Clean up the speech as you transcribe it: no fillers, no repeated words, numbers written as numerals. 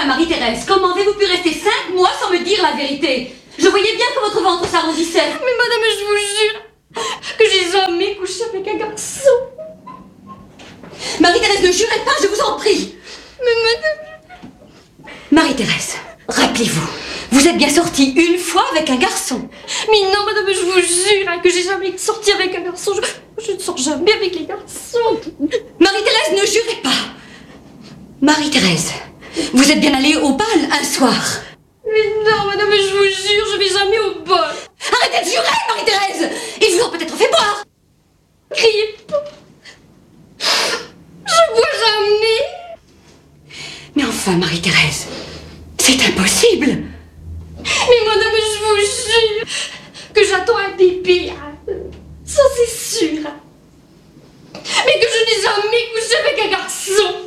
enfin, Marie-Thérèse, comment avez-vous pu rester 5 mois sans me dire la vérité? Je voyais bien que votre ventre s'arrondissait. Mais madame, je vous jure que j'ai jamais couché avec un garçon. Marie-Thérèse, ne jurez pas, je vous en prie. Mais madame... Marie-Thérèse, rappelez-vous, vous êtes bien sortie une fois avec un garçon. Mais non, madame, je vous jure que j'ai jamais sorti avec un garçon. Je ne sors jamais avec les garçons. Marie-Thérèse, ne jurez pas. Marie-Thérèse, vous êtes bien allée au bal un soir. Mais non, madame, je vous jure, je vais jamais au bal. Arrêtez de jurer, Marie-Thérèse. Ils vous ont peut-être fait boire. Criez pas. Je bois jamais. Mais enfin, Marie-Thérèse, c'est impossible. Mais madame, je vous jure que j'attends un bébé. Ça, c'est sûr. Mais que je n'ai jamais couché avec un garçon.